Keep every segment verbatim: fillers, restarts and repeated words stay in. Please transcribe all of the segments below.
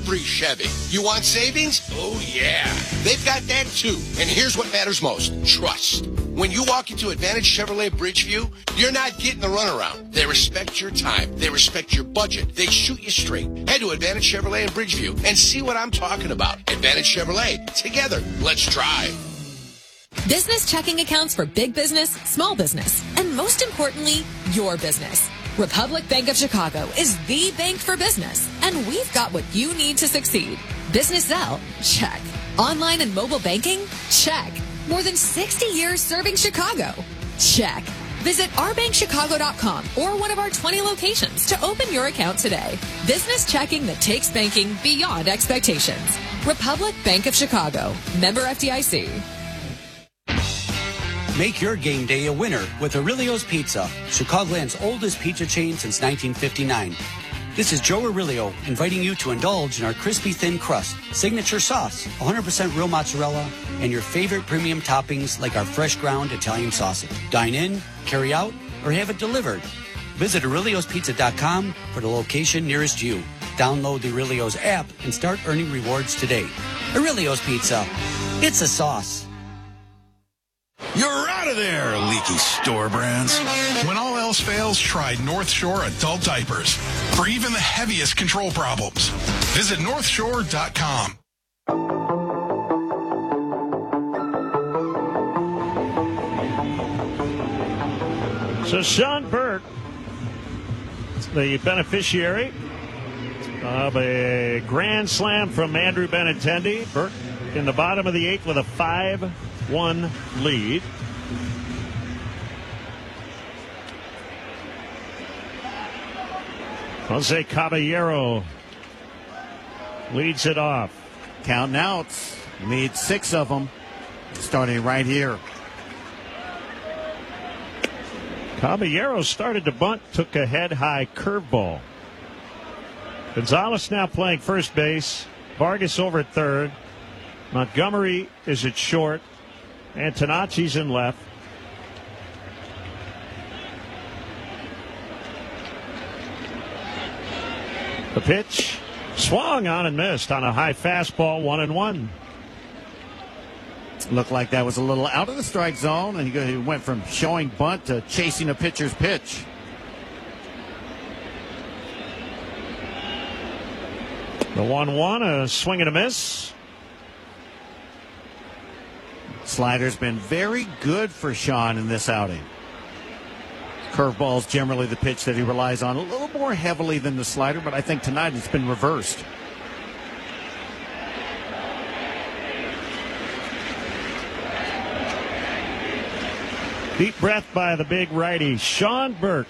every Chevy. You want savings? Oh, yeah. They've got that, too. And here's what matters most. Trust. When you walk into Advantage Chevrolet Bridgeview, you're not getting the runaround. They respect your time. They respect your budget. They shoot you straight. Head to Advantage Chevrolet in Bridgeview and see what I'm talking about. Advantage Chevrolet. Together, let's drive. Business checking accounts for big business, small business, and most importantly, your business. Republic Bank of Chicago is the bank for business, and we've got what you need to succeed. Business Zelle? Check. Online and mobile banking? Check. More than sixty years serving Chicago? Check. Visit our bank chicago dot com or one of our twenty locations to open your account today. Business checking that takes banking beyond expectations. Republic Bank of Chicago. Member F D I C. Make your game day a winner with Aurelio's Pizza, Chicagoland's oldest pizza chain since nineteen fifty-nine. This is Joe Aurelio inviting you to indulge in our crispy thin crust, signature sauce, one hundred percent real mozzarella, and your favorite premium toppings like our fresh ground Italian sausage. Dine in, carry out, or have it delivered. Visit Aurelios Pizza dot com for the location nearest you. Download the Aurelio's app and start earning rewards today. Aurelio's Pizza. It's a sauce. You're out of there, leaky store brands. When all else fails, try North Shore Adult Diapers for even the heaviest control problems. Visit north shore dot com. So Sean Burke, the beneficiary of a grand slam from Andrew Benintendi. Burke in the bottom of the eighth with a five one lead. Jose Caballero leads it off. Counting outs. Need six of them. Starting right here. Caballero started to bunt, took a head-high curveball. Gonzalez now playing first base. Vargas over at third. Montgomery is at short. Antonacci's in left. The pitch swung on and missed on a high fastball, one and one. Looked like that was a little out of the strike zone, and he went from showing bunt to chasing a pitcher's pitch. The one one, a swing and a miss. Slider's been very good for Sean in this outing. Curveball's generally the pitch that he relies on a little more heavily than the slider, but I think tonight it's been reversed. Deep breath by the big righty, Sean Burke.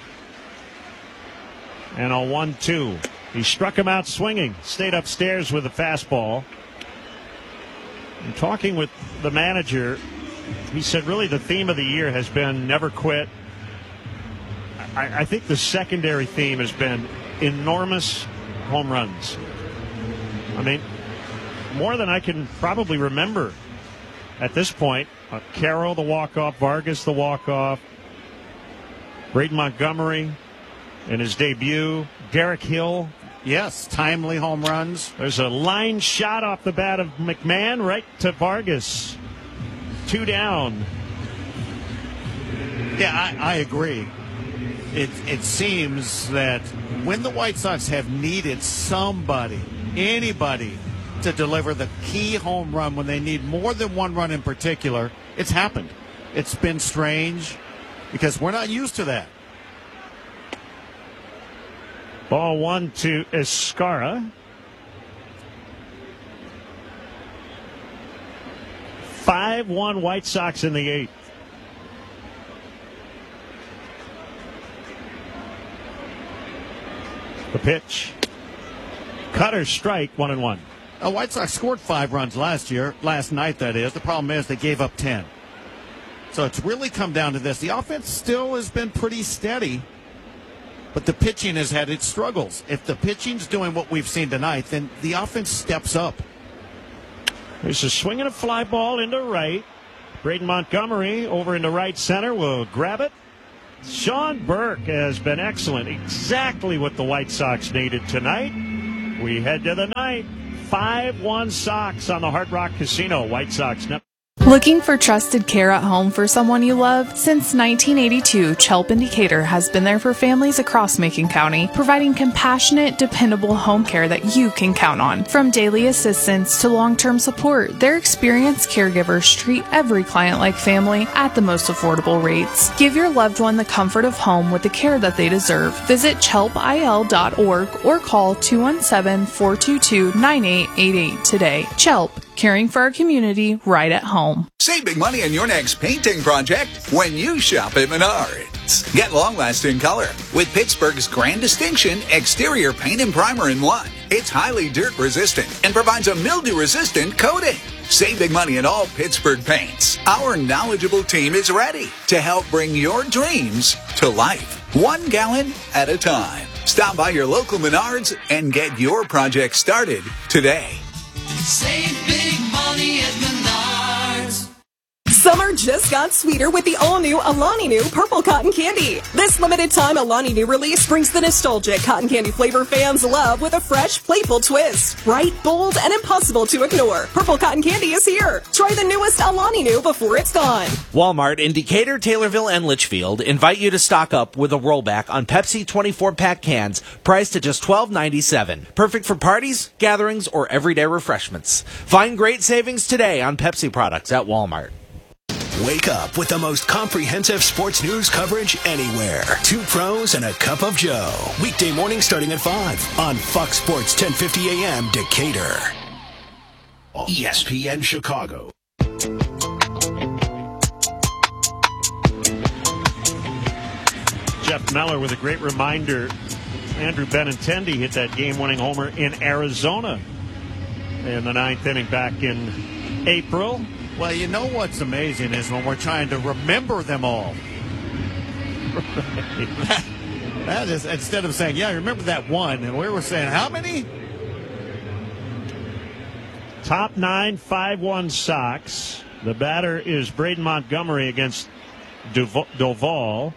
And a one two. He struck him out swinging, stayed upstairs with a fastball. And talking with the manager, he said really the theme of the year has been never quit. I, I think the secondary theme has been enormous home runs. I mean, more than I can probably remember at this point. Uh, Carroll, the walk-off, Vargas, the walk-off, Braden Montgomery in his debut, Derek Hill. Yes, timely home runs. There's a line shot off the bat of McMahon right to Vargas. Two down. Yeah, I, I agree. It, it seems that when the White Sox have needed somebody, anybody, to deliver the key home run when they need more than one run in particular, it's happened. It's been strange because we're not used to that. Ball one to Escara. five one White Sox in the eighth. The pitch. Cutter strike, one and one. The White Sox scored five runs last year, last night that is. The problem is they gave up ten. So it's really come down to this. The offense still has been pretty steady, but the pitching has had its struggles. If the pitching's doing what we've seen tonight, then the offense steps up. There's a swing and a fly ball into right. Braden Montgomery over into right center will grab it. Sean Burke has been excellent. Exactly what the White Sox needed tonight. We head to the ninth. five one Sox on the Hard Rock Casino. White Sox. Looking for trusted care at home for someone you love? Since nineteen eighty-two, Chelp in Decatur has been there for families across Macon County, providing compassionate, dependable home care that you can count on. From daily assistance to long-term support, their experienced caregivers treat every client like family at the most affordable rates. Give your loved one the comfort of home with the care that they deserve. Visit chelp I L dot org or call two one seven, four two two, nine eight eight eight today. Chelp, caring for our community right at home. Save big money on your next painting project when you shop at Menards. Get long-lasting color with Pittsburgh's Grand Distinction exterior paint and primer in one. It's highly dirt-resistant and provides a mildew-resistant coating. Save big money in all Pittsburgh paints. Our knowledgeable team is ready to help bring your dreams to life, one gallon at a time. Stop by your local Menards and get your project started today. Save big money at Menards. Summer just got sweeter with the all-new Alani Nu Purple Cotton Candy. This limited-time Alani Nu release brings the nostalgic cotton candy flavor fans love with a fresh, playful twist. Bright, bold, and impossible to ignore. Purple Cotton Candy is here. Try the newest Alani Nu before it's gone. Walmart in Decatur, Taylorville, and Litchfield invite you to stock up with a rollback on Pepsi twenty-four pack cans priced at just twelve ninety-seven. Perfect for parties, gatherings, or everyday refreshments. Find great savings today on Pepsi products at Walmart. Wake up with the most comprehensive sports news coverage anywhere. Two pros and a cup of Joe. Weekday morning starting at five on Fox Sports ten fifty A M Decatur. E S P N Chicago. Jeff Meller with a great reminder. Andrew Benintendi hit that game-winning homer in Arizona in the ninth inning back in April. Well, you know what's amazing is when we're trying to remember them all. that, that is, instead of saying, yeah, I remember that one, and we were saying, how many? Top nine, five one Sox. The batter is Braden Montgomery against Duv- Doval.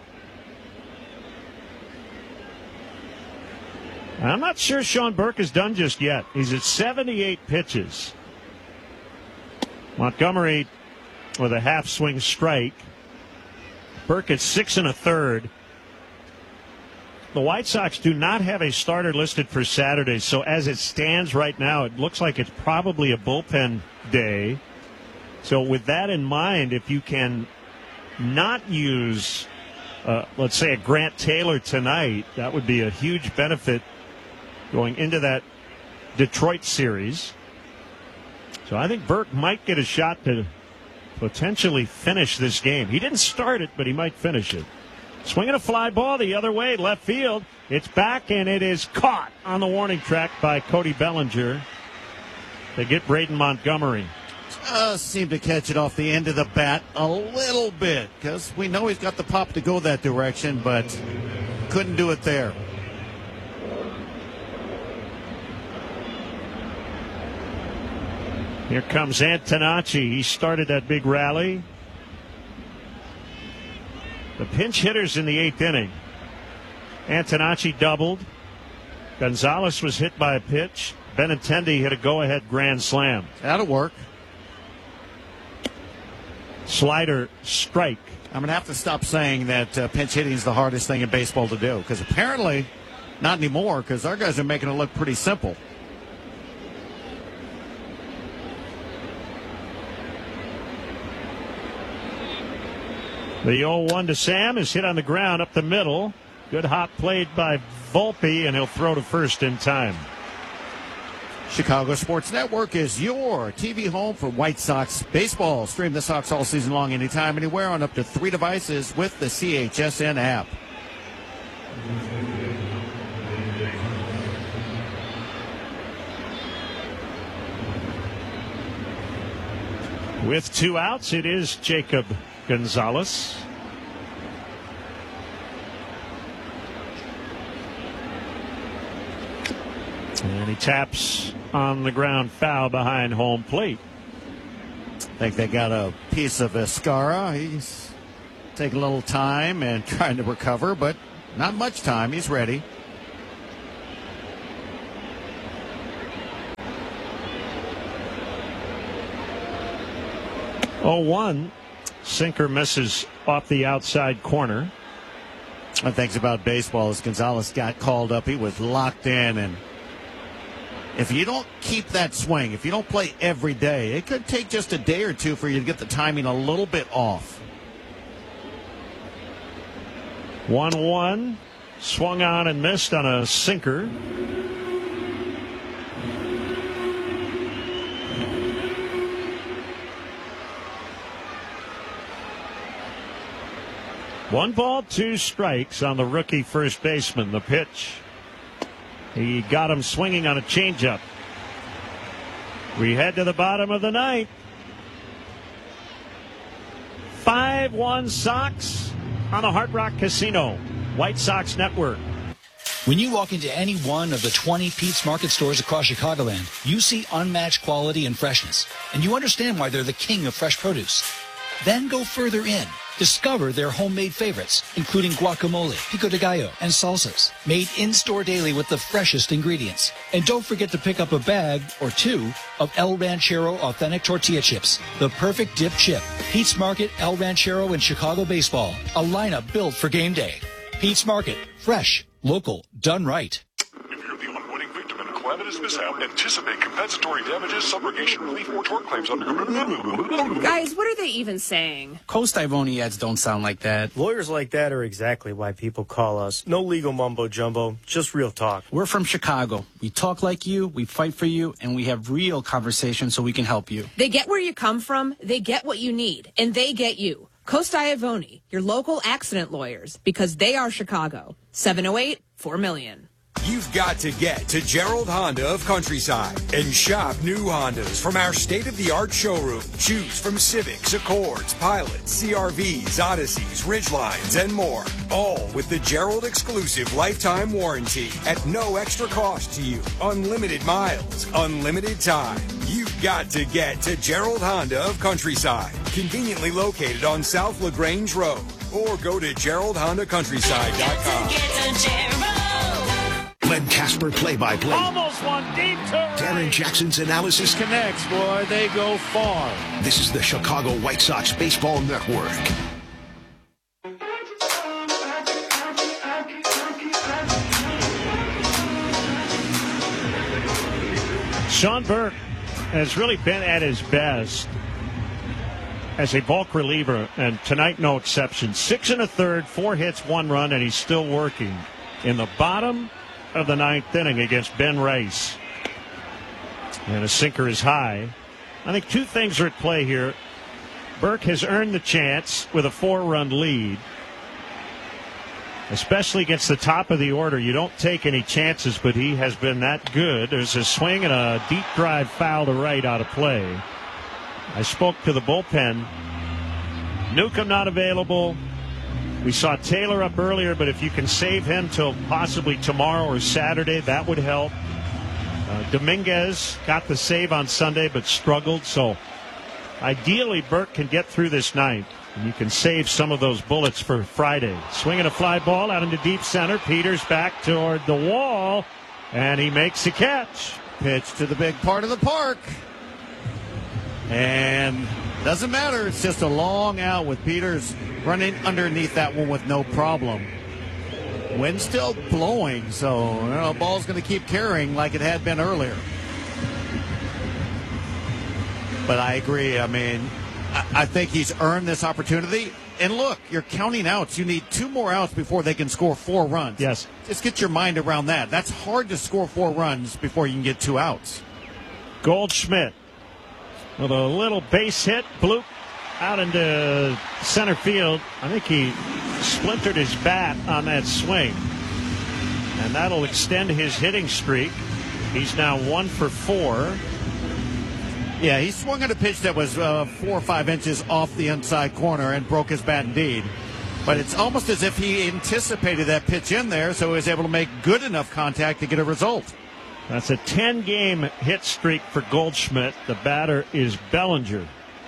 I'm not sure Sean Burke is done just yet. He's at seventy-eight pitches. Montgomery with a half-swing strike. Burke at six and a third. The White Sox do not have a starter listed for Saturday, so as it stands right now, it looks like it's probably a bullpen day. So with that in mind, if you can not use, uh, let's say, a Grant Taylor tonight, that would be a huge benefit going into that Detroit series. So I think Burke might get a shot to potentially finish this game. He didn't start it, but he might finish it. Swinging a fly ball the other way, left field. It's back, and it is caught on the warning track by Cody Bellinger. They get Braden Montgomery. Just seemed to catch it off the end of the bat a little bit, because we know he's got the pop to go that direction, but couldn't do it there. Here comes Antonacci. He started that big rally. The pinch hitters in the eighth inning. Antonacci doubled. Gonzalez was hit by a pitch. Benintendi hit a go-ahead grand slam. That'll work. Slider strike. I'm going to have to stop saying that uh, pinch hitting is the hardest thing in baseball to do, because apparently not anymore, because our guys are making it look pretty simple. The oh one to Sam is hit on the ground up the middle. Good hop played by Volpe, and he'll throw to first in time. Chicago Sports Network is your T V home for White Sox baseball. Stream the Sox all season long, anytime, anywhere, on up to three devices with the C H S N app. With two outs, it is Jacob Gonzalez. And he taps on the ground foul behind home plate. I think they got a piece of Escara. He's taking a little time and trying to recover, but not much time. He's ready. oh one. Sinker misses off the outside corner. One thing about baseball is Gonzalez got called up. He was locked in, and if you don't keep that swing, if you don't play every day, it could take just a day or two for you to get the timing a little bit off. one one. Swung on and missed on a sinker. One ball, two strikes on the rookie first baseman. The pitch, he got him swinging on a changeup. We head to the bottom of the ninth. five one Sox on the Hard Rock Casino White Sox Network. When you walk into any one of the twenty Pete's Market stores across Chicagoland, you see unmatched quality and freshness, and you understand why they're the king of fresh produce. Then go further in. Discover their homemade favorites, including guacamole, pico de gallo, and salsas, made in-store daily with the freshest ingredients. And don't forget to pick up a bag or two of El Ranchero Authentic Tortilla Chips, the perfect dip chip. Pete's Market, El Ranchero, and Chicago Baseball, a lineup built for game day. Pete's Market, fresh, local, done right. If you're the unwitting victim in a calamitous mishap, anticipate compensatory damages, subrogation relief, or tort claims under... Guys, what are they even saying? Coast Ivoni ads don't sound like that. Lawyers like that are exactly why people call us. No legal mumbo-jumbo, just real talk. We're from Chicago. We talk like you, we fight for you, and we have real conversations so we can help you. They get where you come from, they get what you need, and they get you. Coast Ivoni, your local accident lawyers, because they are Chicago. seven oh eight, four million. You've got to get to Gerald Honda of Countryside and shop new Hondas from our state-of-the-art showroom. Choose from Civics, Accords, Pilots, C R Vs, Odysseys, Ridgelines, and more. All with the Gerald exclusive lifetime warranty at no extra cost to you. Unlimited miles, unlimited time. You've got to get to Gerald Honda of Countryside. Conveniently located on South LaGrange Road. Or go to gerald honda countryside dot com. Len Casper play-by-play. Almost one deep to right. Darren Jackson's analysis connects, boy. They go far. This is the Chicago White Sox Baseball Network. Sean Burke has really been at his best as a bulk reliever, and tonight no exception. Six and a third, four hits, one run, and he's still working in the bottom of the ninth inning against Ben Rice. And a sinker is high. I think two things are at play here. Burke has earned the chance with a four-run lead, especially against the top of the order. You don't take any chances, but he has been that good. There's a swing and a deep drive foul to right out of play. I spoke to the bullpen. Newcomb not available. We saw Taylor up earlier, but if you can save him till possibly tomorrow or Saturday, that would help. Uh, Dominguez got the save on Sunday, but struggled. So ideally, Burke can get through this ninth, and you can save some of those bullets for Friday. Swinging a fly ball out into deep center. Peters back toward the wall, and he makes a catch. Pitch to the big part of the park. And doesn't matter. It's just a long out with Peters running underneath that one with no problem. Wind still blowing, so you know, the ball's going to keep carrying like it had been earlier. But I agree. I mean, I, I think he's earned this opportunity. And look, you're counting outs. You need two more outs before they can score four runs. Yes. Just get your mind around that. That's hard to score four runs before you can get two outs. Goldschmidt with a little base hit, bloop, out into center field. I think he splintered his bat on that swing, and that'll extend his hitting streak. He's now one for four. Yeah, he swung at a pitch that was uh, four or five inches off the inside corner and broke his bat indeed. But it's almost as if he anticipated that pitch in there, so he was able to make good enough contact to get a result. That's a ten-game hit streak for Goldschmidt. The batter is Bellinger.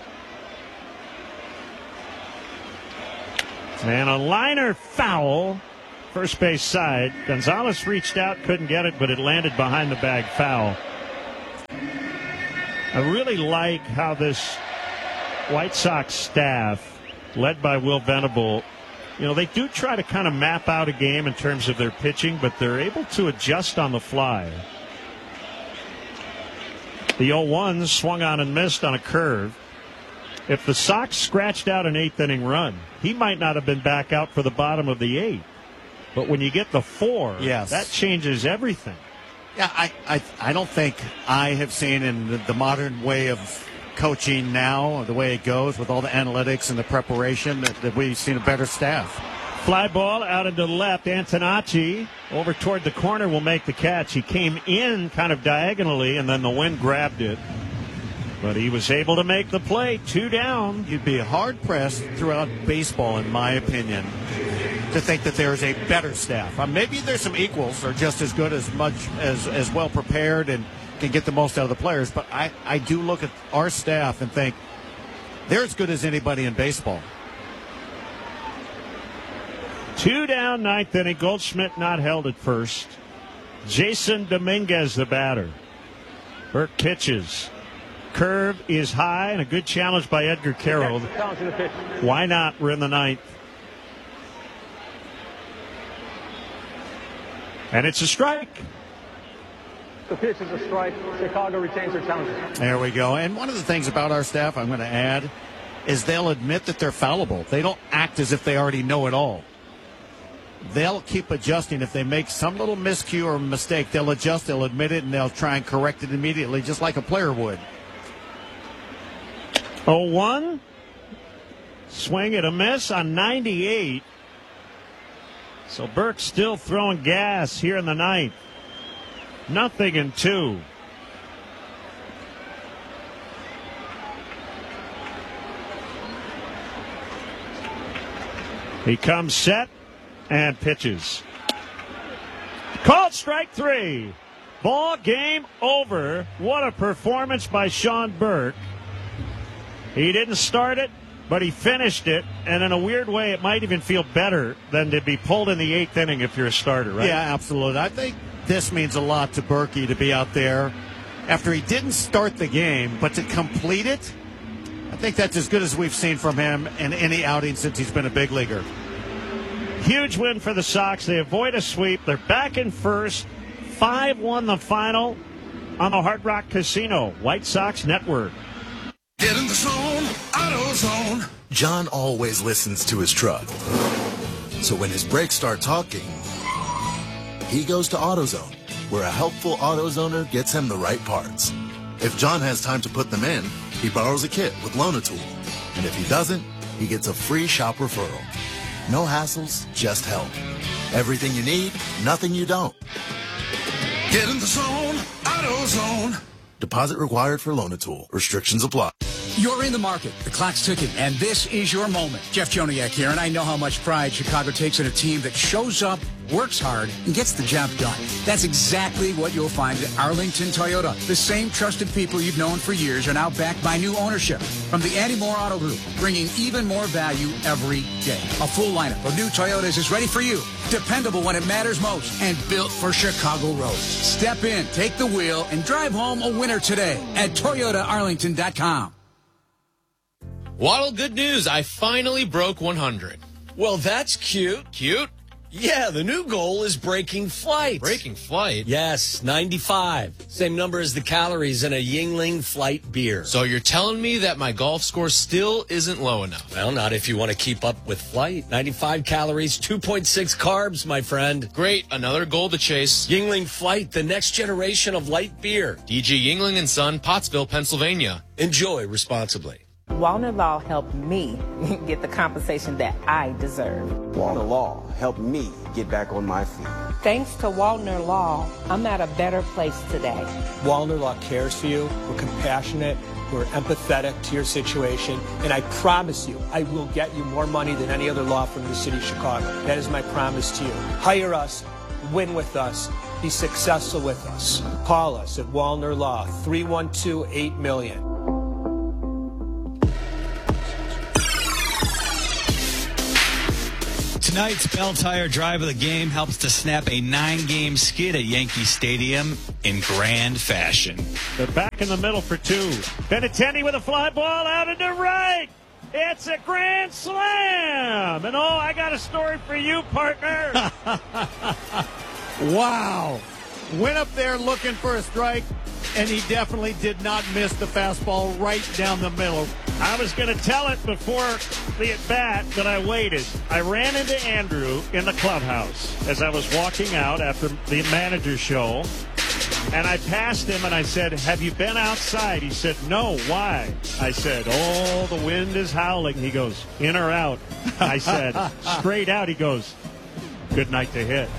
And a liner foul, first base side. Gonzalez reached out, couldn't get it, but it landed behind the bag foul. I really like how this White Sox staff, led by Will Venable, you know, they do try to kind of map out a game in terms of their pitching, but they're able to adjust on the fly. The oh one swung on and missed on a curve. If the Sox scratched out an eighth inning run, he might not have been back out for the bottom of the eighth. But when you get the four, yes. that changes everything. Yeah, I, I, I don't think I have seen in the, the modern way of coaching now, the way it goes with all the analytics and the preparation, that, that we've seen a better staff. Fly ball out into the left. Antonacci over toward the corner will make the catch. He came in kind of diagonally, and then the wind grabbed it. But he was able to make the play. Two down. You'd be hard-pressed throughout baseball, in my opinion, to think that there is a better staff. Uh, maybe there's some equals or just as good, as much as, as well prepared and can get the most out of the players. But I, I do look at our staff and think they're as good as anybody in baseball. Two down, ninth inning. Goldschmidt not held at first. Jason Dominguez, the batter. Burke pitches. Curve is high, and a good challenge by Edgar Carroll. Why not? We're in the ninth. And it's a strike. The pitch is a strike. Chicago retains their challenges. There we go. And one of the things about our staff, I'm going to add, is they'll admit that they're fallible. They don't act as if they already know it all. They'll keep adjusting. If they make some little miscue or mistake, they'll adjust, they'll admit it, and they'll try and correct it immediately, just like a player would. oh one. Swing and a miss on ninety-eight. So Burke still throwing gas here in the ninth. Nothing in two. He comes set and pitches. Called strike three. Ball game over. What a performance by Sean Burke. He didn't start it, but he finished it, and in a weird way, it might even feel better than to be pulled in the eighth inning if you're a starter, right? Yeah, absolutely. I think this means a lot to Berkey to be out there after he didn't start the game, but to complete it, I think that's as good as we've seen from him in any outing since he's been a big leaguer. Huge win for the Sox. They avoid a sweep. They're back in first. five one the final on the Hard Rock Casino White Sox Network. Get in the zone, AutoZone. John always listens to his truck. So when his brakes start talking, he goes to AutoZone, where a helpful AutoZoner gets him the right parts. If John has time to put them in, he borrows a kit with Loan-A-Tool. And if he doesn't, he gets a free shop referral. No hassles, just help. Everything you need, nothing you don't. Get in the zone, AutoZone. Deposit required for Loan-A-Tool. Restrictions apply. You're in the market. The clock's ticking, and this is your moment. Jeff Joniak here, and I know how much pride Chicago takes in a team that shows up, works hard, and gets the job done. That's exactly what you'll find at Arlington Toyota. The same trusted people you've known for years are now backed by new ownership. From the Andy Moore Auto Group, bringing even more value every day. A full lineup of new Toyotas is ready for you. Dependable when it matters most, and built for Chicago roads. Step in, take the wheel, and drive home a winner today at Toyota Arlington dot com. Waddle, good news. I finally broke one hundred. Well, that's cute. Cute? Yeah, the new goal is breaking flight. Breaking flight? Yes, ninety-five. Same number as the calories in a Yingling Flight beer. So you're telling me that my golf score still isn't low enough? Well, not if you want to keep up with flight. ninety-five calories, two point six carbs, my friend. Great, another goal to chase. Yingling Flight, the next generation of light beer. D G Yingling and Son, Pottsville, Pennsylvania. Enjoy responsibly. Wallner Law helped me get the compensation that I deserve. Wallner Law helped me get back on my feet. Thanks to Wallner Law, I'm at a better place today. Wallner Law cares for you. We're compassionate. We're empathetic to your situation. And I promise you, I will get you more money than any other law firm in the city of Chicago. That is my promise to you. Hire us, win with us, be successful with us. Call us at Wallner Law, three one two, eight million. Tonight's Bell Tire Drive of the Game helps to snap a nine-game skid at Yankee Stadium. in grand fashion. They're back in the middle for two. Benintendi with a fly ball out into right. It's a grand slam. And oh, I got a story for you, partner. Wow. Went up there looking for a strike, and he definitely did not miss the fastball right down the middle. I was going to tell it before the at-bat, but I waited. I ran into Andrew in the clubhouse as I was walking out after the manager's show, and I passed him and I said, have you been outside? He said, no, why? I said, oh, the wind is howling. He goes, in or out? I said, straight out. He goes, good night to hit.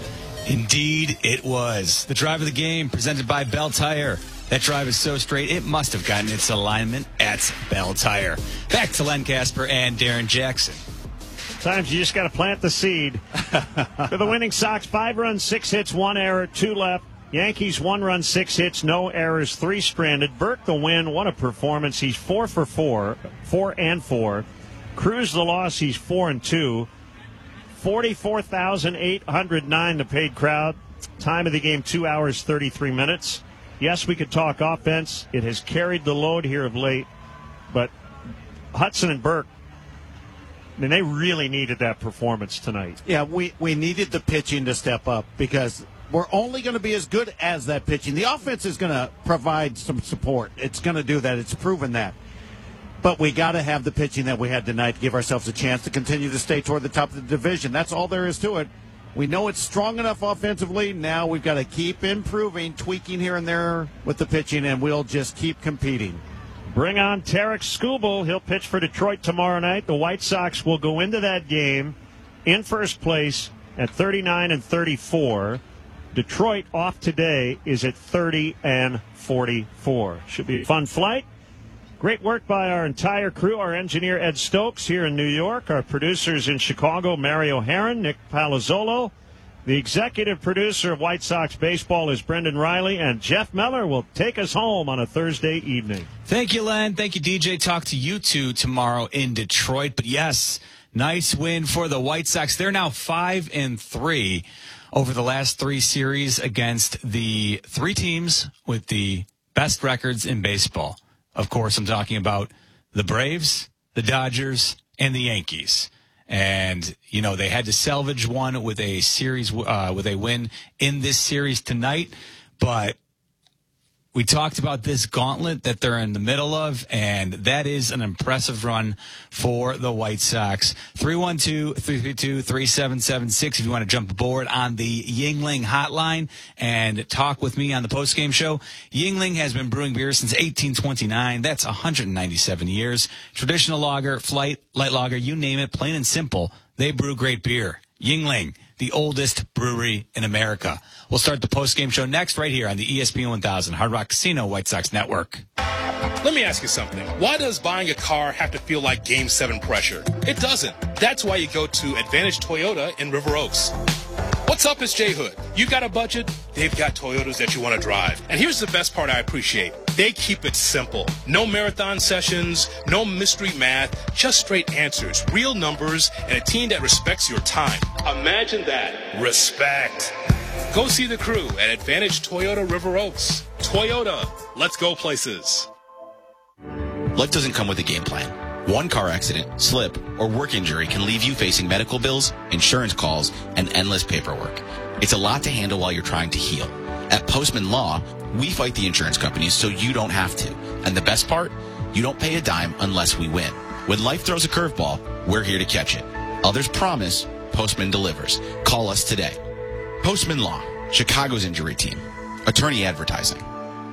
Indeed, it was. The drive of the game presented by Bell Tire. That drive is so straight, it must have gotten its alignment at Bell Tire. Back to Len Casper and Darren Jackson. Times you just got to plant the seed. For the winning Sox, five runs, six hits, one error, two left. Yankees, one run, six hits, no errors, three stranded. Burke the win, what a performance. He's four for four, four and four. Cruz the loss, he's four and two. forty-four thousand eight hundred nine, the paid crowd. Time of the game, two hours, thirty-three minutes. Yes, we could talk offense. It has carried the load here of late. But Hudson and Burke, I mean, they really needed that performance tonight. Yeah, we, we needed the pitching to step up because we're only going to be as good as that pitching. The offense is going to provide some support. It's going to do that. It's proven that. But we got to have the pitching that we had tonight to give ourselves a chance to continue to stay toward the top of the division. That's all there is to it. We know it's strong enough offensively. Now we've got to keep improving, tweaking here and there with the pitching, and we'll just keep competing. Bring on Tarek Skubal. He'll pitch for Detroit tomorrow night. The White Sox will go into that game in first place at thirty-nine and thirty-four. Detroit off today is at thirty and forty-four. Should be a fun flight. Great work by our entire crew, our engineer Ed Stokes here in New York, our producers in Chicago, Mario Herron, Nick Palazzolo. The executive producer of White Sox baseball is Brendan Riley, and Jeff Meller will take us home on a Thursday evening. Thank you, Len. Thank you, D J. Talk to you two tomorrow in Detroit. But yes, nice win for the White Sox. They're now five and three over the last three series against the three teams with the best records in baseball. Of course, I'm talking about the Braves, the Dodgers, and the Yankees. And, you know, they had to salvage one with a series, uh, with a win in this series tonight. But we talked about this gauntlet that they're in the middle of, and that is an impressive run for the White Sox. three one two, three three two, three seven seven six if you want to jump aboard on the Yuengling hotline and talk with me on the postgame show. Yuengling has been brewing beer since eighteen twenty-nine. That's one hundred ninety-seven years. Traditional lager, flight, light lager, you name it, plain and simple. They brew great beer. Yuengling, the oldest brewery in America. We'll start the postgame show next right here on the E S P N one thousand Hard Rock Casino White Sox Network. Let me ask you something. Why does buying a car have to feel like Game seven pressure? It doesn't. That's why you go to Advantage Toyota in River Oaks. What's up, it's Jay Hood. You got a budget? They've got Toyotas that you want to drive. And here's the best part I appreciate. They keep it simple. No marathon sessions, no mystery math, just straight answers, real numbers, and a team that respects your time. Imagine that. Respect. Go see the crew at Advantage Toyota River Oaks. Toyota, let's go places. Life doesn't come with a game plan. One car accident, slip, or work injury can leave you facing medical bills, insurance calls, and endless paperwork. It's a lot to handle while you're trying to heal. At Postman Law, we fight the insurance companies so you don't have to. And the best part? You don't pay a dime unless we win. When life throws a curveball, we're here to catch it. Others promise, Postman delivers. Call us today. Postman Law, Chicago's injury team. Attorney Advertising.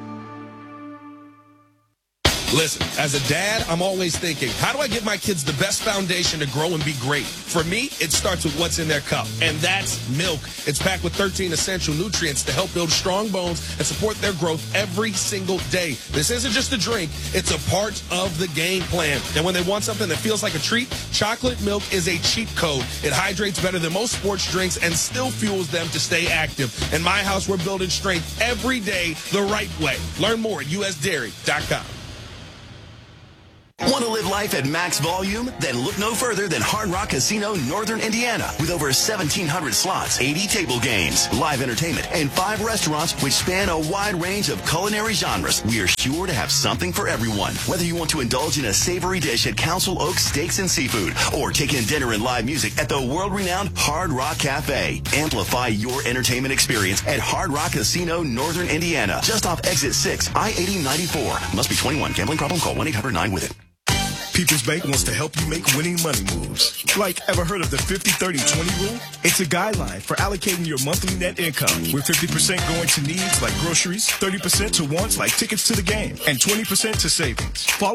Listen, as a dad, I'm always thinking, how do I give my kids the best foundation to grow and be great? For me, it starts with what's in their cup, and that's milk. It's packed with thirteen essential nutrients to help build strong bones and support their growth every single day. This isn't just a drink, it's a part of the game plan. And when they want something that feels like a treat, chocolate milk is a cheat code. It hydrates better than most sports drinks and still fuels them to stay active. In my house, we're building strength every day the right way. Learn more at U S dairy dot com. Want to live life at max volume? Then look no further than Hard Rock Casino Northern Indiana. With over seventeen hundred slots, eighty table games, live entertainment, and five restaurants which span a wide range of culinary genres, we are sure to have something for everyone. Whether you want to indulge in a savory dish at Council Oaks Steaks and Seafood or take in dinner and live music at the world-renowned Hard Rock Cafe, amplify your entertainment experience at Hard Rock Casino Northern Indiana. Just off Exit six, I eighty ninety-four. Must be twenty-one. Gambling problem? Call one eight hundred nine with it. People's Bank wants to help you make winning money moves. Like, ever heard of the fifty thirty twenty rule? It's a guideline for allocating your monthly net income, with fifty percent going to needs like groceries, thirty percent to wants like tickets to the game, and twenty percent to savings. Follow